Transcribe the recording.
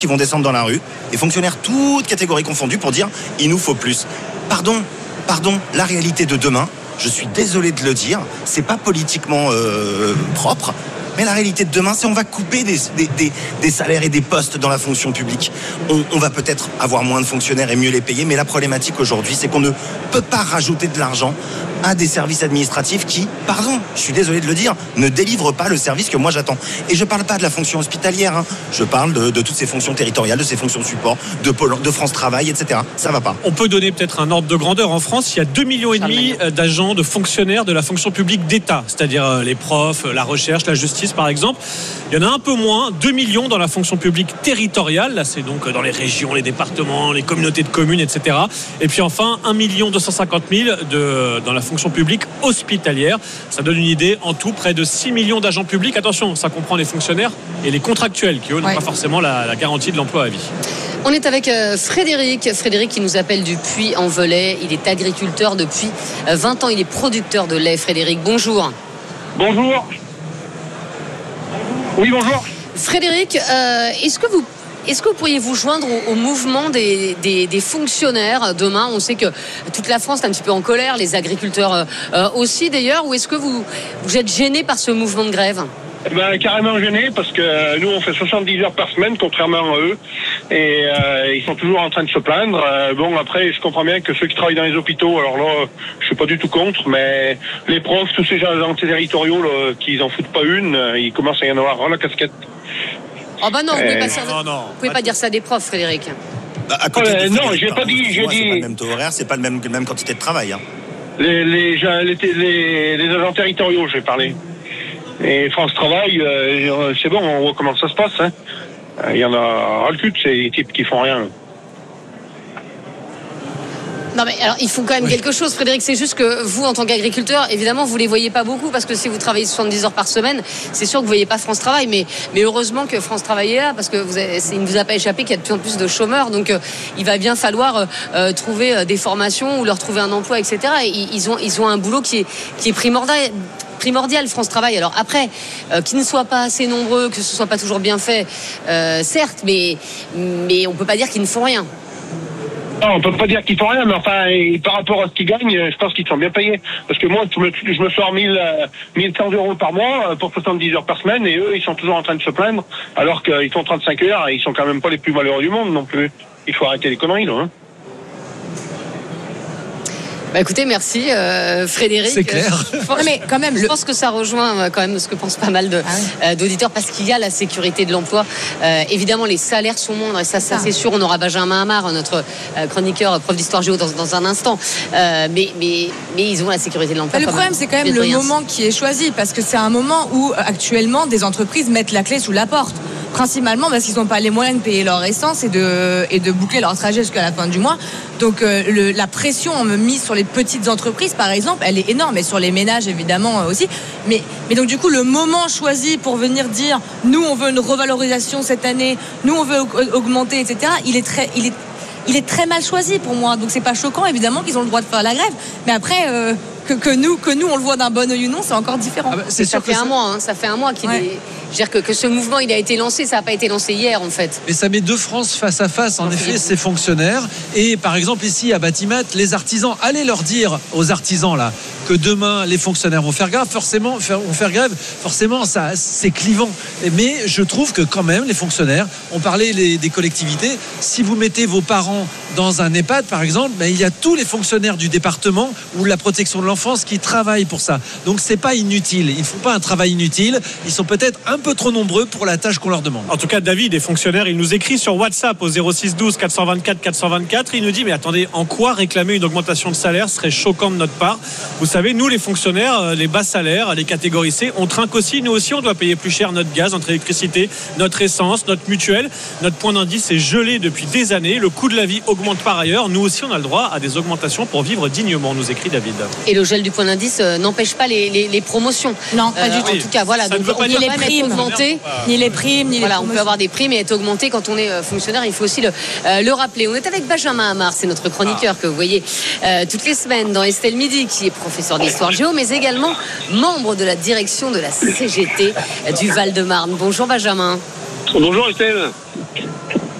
qui vont descendre dans la rue, des fonctionnaires toutes catégories confondues pour dire il nous faut plus. Pardon, la réalité de demain, je suis désolé de le dire, c'est pas politiquement propre, mais la réalité de demain, c'est on va couper des salaires et des postes dans la fonction publique. On va peut-être avoir moins de fonctionnaires et mieux les payer, mais la problématique aujourd'hui, c'est qu'on ne peut pas rajouter de l'argent à des services administratifs qui, pardon, je suis désolé de le dire, ne délivrent pas le service que moi j'attends. Et je parle pas de la fonction hospitalière, hein. Je parle de toutes ces fonctions territoriales, de ces fonctions de support, de France Travail, etc. Ça va pas. On peut donner peut-être un ordre de grandeur. En France, il y a 2,5 millions d'agents, de fonctionnaires de la fonction publique d'État, c'est-à-dire les profs, la recherche, la justice par exemple. Il y en a un peu moins, 2 millions dans la fonction publique territoriale. Là, c'est donc dans les régions, les départements, les communautés de communes, etc. Et puis enfin, 1 250 000 dans la fonction publique hospitalière. Ça donne une idée, en tout, près de 6 millions d'agents publics. Attention, ça comprend les fonctionnaires et les contractuels qui, eux, n'ont pas forcément la garantie de l'emploi à vie. On est avec Frédéric qui nous appelle du Puy-en-Velay. Il est agriculteur depuis 20 ans. Il est producteur de lait. Frédéric, bonjour. Bonjour. Oui, bonjour. Frédéric, est-ce que vous pourriez vous joindre au mouvement des fonctionnaires demain? On sait que toute la France est un petit peu en colère, les agriculteurs aussi d'ailleurs. Ou est-ce que vous êtes gêné par ce mouvement de grève? Carrément gêné parce que nous on fait 70 heures par semaine contrairement à eux et ils sont toujours en train de se plaindre. Bon, après je comprends bien que ceux qui travaillent dans les hôpitaux, alors là je suis pas du tout contre, mais les profs, tous ces gens territoriaux là, qui en foutent pas une, ils commencent à y en avoir la casquette. Oh bah non, vous pouvez pas dire ça des profs, Frédéric. À côté non, j'ai pas dit. J'ai dit. C'est pas le même taux horaire, c'est pas la même quantité de travail. Hein. Les agents territoriaux, j'ai parlé. Et France Travail, c'est bon, on voit comment ça se passe. Hein. Il y en a ras le cul de ces types qui font rien. Non mais alors ils font quand même quelque chose, Frédéric. C'est juste que vous, en tant qu'agriculteur, évidemment vous les voyez pas beaucoup parce que si vous travaillez 70 heures par semaine, c'est sûr que vous voyez pas France Travail. Mais heureusement que France Travail est là parce que il ne vous a pas échappé qu'il y a de plus en plus de chômeurs. Donc il va bien falloir trouver des formations ou leur trouver un emploi, etc. Et ils ont un boulot qui est primordial, France Travail. Alors après, qu'ils ne soient pas assez nombreux, que ce soit pas toujours bien fait, certes, mais on peut pas dire qu'ils ne font rien. Non, on peut pas dire qu'ils font rien, mais enfin, par rapport à ce qu'ils gagnent, je pense qu'ils sont bien payés. Parce que moi, je me sors 1100 € par mois pour 70 heures par semaine, et eux, ils sont toujours en train de se plaindre, alors qu'ils font 35 heures, et ils sont quand même pas les plus malheureux du monde non plus. Il faut arrêter les conneries, là, hein. Bah écoutez, merci Frédéric. C'est clair. Mais quand même, je pense que ça rejoint quand même ce que pensent pas mal d'auditeurs, parce qu'il y a la sécurité de l'emploi. Évidemment, les salaires sont moindres, et ça c'est sûr. On aura Benjamin Hamar, notre chroniqueur, prof d'histoire géo, dans un instant. Mais ils ont la sécurité de l'emploi. Le problème, c'est quand même le moment qui est choisi, parce que c'est un moment où actuellement des entreprises mettent la clé sous la porte. Principalement parce qu'ils n'ont pas les moyens de payer leur essence et de boucler leur trajet jusqu'à la fin du mois. Donc la pression mise sur les petites entreprises, par exemple, elle est énorme, et sur les ménages évidemment aussi. Mais donc du coup, le moment choisi pour venir dire nous on veut une revalorisation cette année, nous on veut augmenter, etc. Il est très mal choisi pour moi. Donc c'est pas choquant évidemment qu'ils ont le droit de faire la grève. Mais après que nous on le voit d'un bon œil ou non, c'est encore différent. Ça fait un mois qu'il est. Je veux dire que ce mouvement, il a été lancé, ça n'a pas été lancé hier en fait. Mais ça met deux France face à face, en effet, ces fonctionnaires. Et par exemple ici à Batimat, les artisans, allez leur dire aux artisans là que demain les fonctionnaires vont faire grève, forcément ça c'est clivant. Mais je trouve que quand même les fonctionnaires, on parlait des collectivités, si vous mettez vos parents dans un EHPAD par exemple, il y a tous les fonctionnaires du département ou la protection de l'enfance qui travaillent pour ça. Donc c'est pas inutile, ils ne font pas un travail inutile, ils sont peut-être un peu trop nombreux pour la tâche qu'on leur demande. En tout cas, David, des fonctionnaires, il nous écrit sur WhatsApp au 06 12 424 424. Il nous dit, mais attendez, en quoi réclamer une augmentation de salaire serait choquant de notre part? Vous savez, nous les fonctionnaires, les bas salaires, les catégories C, on trinque aussi. Nous aussi, on doit payer plus cher notre gaz, notre électricité, notre essence, notre mutuelle. Notre point d'indice est gelé depuis des années. Le coût de la vie augmente par ailleurs. Nous aussi, on a le droit à des augmentations pour vivre dignement, nous écrit David. Et le gel du point d'indice n'empêche pas les promotions. Non, pas du tout. En tout cas, voilà. Ça Donc, ne veut pas dire les primes. Ni les primes, ni les on peut avoir des primes et être augmenté quand on est fonctionnaire. Il faut aussi le rappeler. On est avec Benjamin Hamar, c'est notre chroniqueur que vous voyez toutes les semaines dans Estelle Midi, qui est professeur d'histoire géo, mais également membre de la direction de la CGT du Val-de-Marne. Bonjour Benjamin. Bonjour Estelle.